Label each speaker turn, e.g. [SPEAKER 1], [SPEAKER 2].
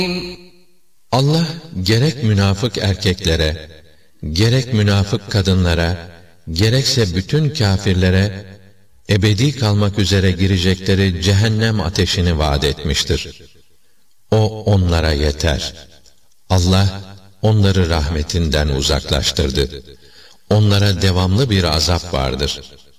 [SPEAKER 1] Allah gerek münafık erkeklere, gerek münafık kadınlara, gerekse bütün kâfirlere ebedi kalmak üzere girecekleri cehennem ateşini vaat etmiştir. O onlara yeter. Allah onları rahmetinden uzaklaştırdı. Onlara devamlı bir azap vardır.